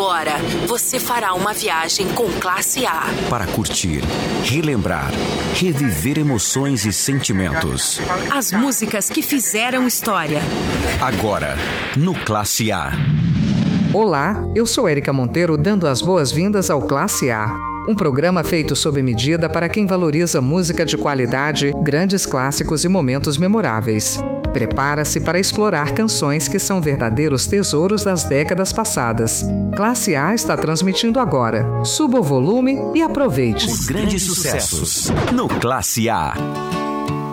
Agora você fará uma viagem com Classe A. Para curtir, relembrar, reviver emoções e sentimentos. As músicas que fizeram história. Agora, no Classe A. Olá, eu sou Érica Monteiro, dando as boas-vindas ao Classe A. Um programa feito sob medida para quem valoriza música de qualidade, grandes clássicos e momentos memoráveis. Prepara-se para explorar canções que são verdadeiros tesouros das décadas passadas. Classe A está transmitindo agora. Suba o volume e aproveite. Os grandes sucessos no Classe A.